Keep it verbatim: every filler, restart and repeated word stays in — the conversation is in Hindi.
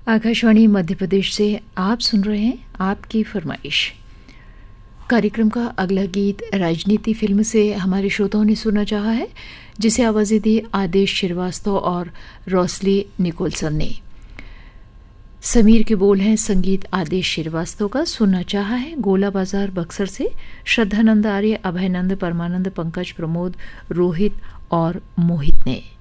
आकाशवाणी मध्य प्रदेश से आप सुन रहे हैं आपकी फरमाइश। कार्यक्रम का अगला गीत राजनीति फिल्म से हमारे श्रोताओं ने सुनना चाहा है, जिसे आवाज़ें दी आदेश श्रीवास्तव और रोसली निकोलसन ने। समीर के बोल हैं, संगीत आदेश श्रीवास्तव का। सुनना चाहा है गोला बाजार बक्सर से श्रद्धानंद आर्य, अभयनंद, परमानंद, पंकज, प्रमोद, रोहित और मोहित ने।